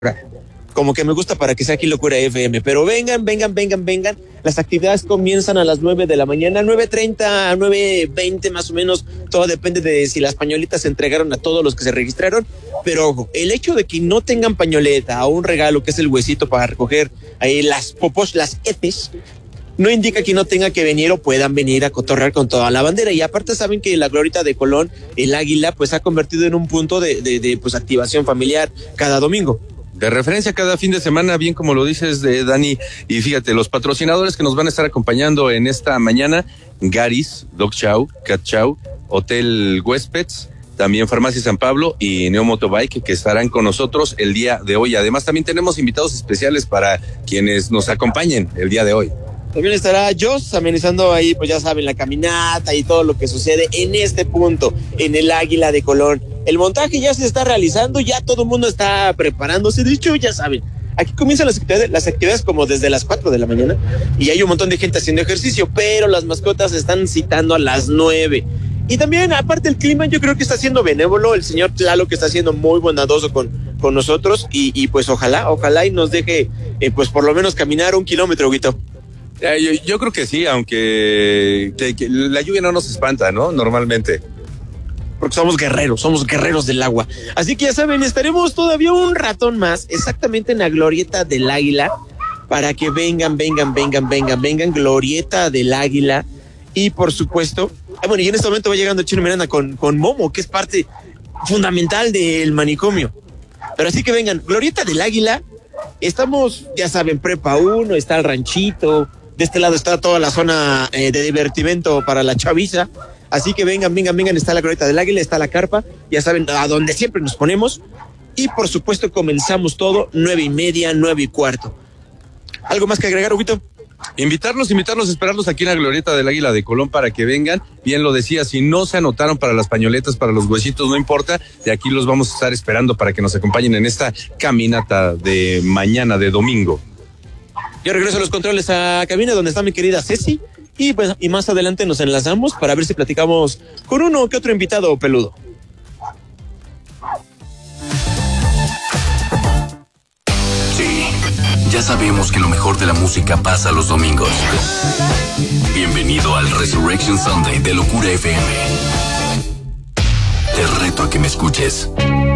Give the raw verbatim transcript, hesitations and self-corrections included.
Como que me gusta para que sea aquí Locura F M, pero vengan, vengan, vengan, vengan. Las actividades comienzan a las nueve de la mañana, nueve treinta a nueve veinte más o menos. Todo depende de si las pañoletas se entregaron a todos los que se registraron. Pero ojo, el hecho de que no tengan pañoleta o un regalo que es el huesito para recoger ahí las popos, las heces, no indica que no tenga que venir o puedan venir a cotorrear con toda la bandera. Y aparte saben que la glorieta de Colón, el Águila, pues se ha convertido en un punto de, de, de pues activación familiar cada domingo. De referencia cada fin de semana, bien como lo dices, de Dani. Y fíjate, los patrocinadores que nos van a estar acompañando en esta mañana: Garis, Dog Chow, Cat Chow, Hotel Huéspedes, también Farmacia San Pablo y Neo Motobike, que estarán con nosotros el día de hoy. Además, también tenemos invitados especiales para quienes nos acompañen el día de hoy. También estará Joss amenizando ahí, pues ya saben, la caminata y todo lo que sucede en este punto, en el Águila de Colón. El montaje ya se está realizando, ya todo el mundo está preparándose. De hecho, ya saben, aquí comienzan las actividades, las actividades como desde las cuatro de la mañana y hay un montón de gente haciendo ejercicio, pero las mascotas se están citando a las nueve. Y también, aparte, el clima yo creo que está siendo benévolo. El señor Tlaloc que está siendo muy bondadoso con, con nosotros y, y pues ojalá, ojalá y nos deje eh, pues por lo menos caminar un kilómetro, Guito. Eh, yo, yo creo que sí, aunque que, que la lluvia no nos espanta, ¿no? Normalmente. Porque somos guerreros, somos guerreros del agua. Así que ya saben, estaremos todavía un ratón más, exactamente en la glorieta del Águila, para que vengan, vengan, vengan, vengan, vengan, glorieta del Águila. Y por supuesto, ah, bueno, y en este momento va llegando Chino Miranda con, con Momo, que es parte fundamental del manicomio. Pero así que vengan, glorieta del Águila, estamos, ya saben, prepa uno, está el ranchito, de este lado está toda la zona eh, de divertimento para la chaviza. Así que vengan, vengan, vengan, está la glorieta del Águila, está la carpa, ya saben, a donde siempre nos ponemos. Y por supuesto comenzamos todo, nueve y media, nueve y cuarto. ¿Algo más que agregar, Huguito? Invitarlos, invitarlos, esperarlos aquí en la glorieta del Águila de Colón para que vengan. Bien lo decía, si no se anotaron para las pañoletas, para los huesitos, no importa, de aquí los vamos a estar esperando para que nos acompañen en esta caminata de mañana, de domingo. Yo regreso a los controles a cabina donde está mi querida Ceci. Y pues y más adelante nos enlazamos para ver si platicamos con uno que otro invitado peludo. Sí, ya sabemos que lo mejor de la música pasa los domingos. Bienvenido al Resurrection Sunday de Locura F M. Te reto a que me escuches.